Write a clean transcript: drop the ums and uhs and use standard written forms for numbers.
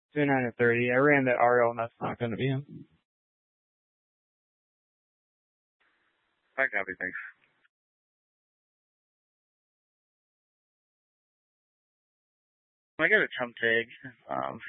29 to 30. I ran that RL, and that's not going to be him. I copy, thanks. I got a chump tag.